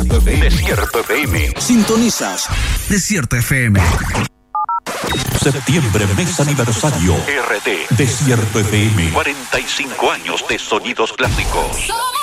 Desierto FM. Desierto FM. Sintonizas Desierto FM. Septiembre, mes aniversario. RT. Desierto FM. 45 años de sonidos clásicos.